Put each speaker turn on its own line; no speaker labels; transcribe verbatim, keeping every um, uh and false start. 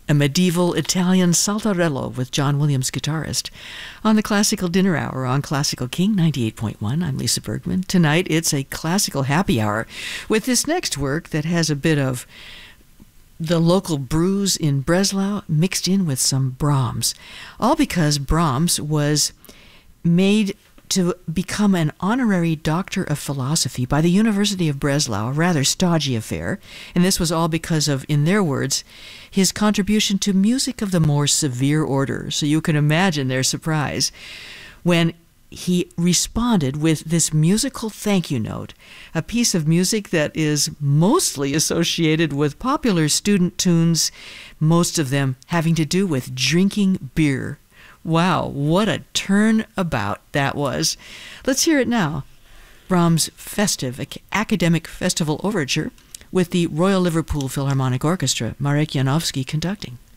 a medieval Italian saltarello with John Williams, guitarist, on the Classical Dinner Hour on Classical King ninety-eight point one. I'm Lisa Bergman. Tonight, it's a classical happy hour with this next work that has a bit of the local brews in Breslau mixed in with some Brahms, all because Brahms was made to become an honorary doctor of philosophy by the University of Breslau, a rather stodgy affair, and this was all because of, in their words, his contribution to music of the more severe order. So you can imagine their surprise when he responded with this musical thank you note, a piece of music that is mostly associated with popular student tunes, most of them having to do with drinking beer. Wow, what a turnabout that was. Let's hear it now. Brahms' festive academic festival overture with the Royal Liverpool Philharmonic Orchestra, Marek Janowski conducting.